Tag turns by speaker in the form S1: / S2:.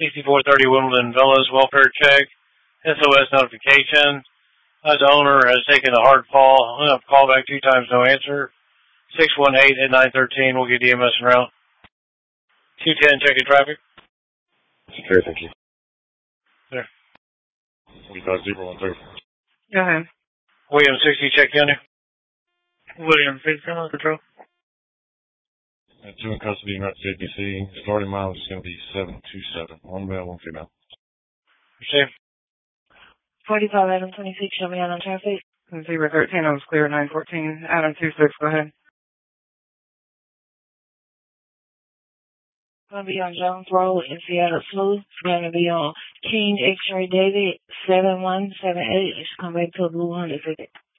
S1: 6430 Wimbledon Villas, welfare check, SOS notification. The owner has taken a hard fall. I'm going to call back 2 times, no answer. 618 at 913. We'll get EMS en route. 210, checking traffic.
S2: Okay, thank you.
S1: There.
S2: 45013.
S3: Go ahead.
S1: William 60, check unit.
S3: William 60, on control.
S2: 2 in custody, not JPC. Starting mileage is going to be 727. 1 male, 1 female.
S1: Receive.
S4: 45 Adam 26, show me out on traffic.
S3: 013, I was clear, 914. Adam 26, go ahead.
S4: Going to be on Jones Road in Seattle Smooth. Going to be on King X-Ray David 7178. Just come back to a blue 100 ticket.